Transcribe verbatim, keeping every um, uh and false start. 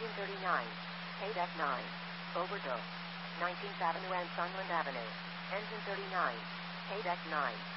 Engine thirty-nine. K-Deck nine. Overdose. nineteenth Avenue and Sunland Avenue. Engine thirty-nine. K-Deck nine.